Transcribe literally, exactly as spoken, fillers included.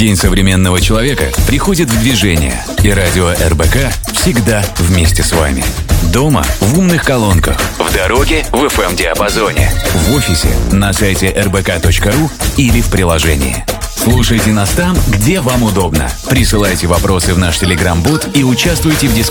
День современного человека приходит в движение, и радио эр бэ ка всегда вместе с вами. Дома в умных колонках, в дороге в эф эм-диапазоне, в офисе на сайте эр бэ ка точка ру или в приложении. Слушайте нас там, где вам удобно. Присылайте вопросы в наш телеграм-бот и участвуйте в дискуссии.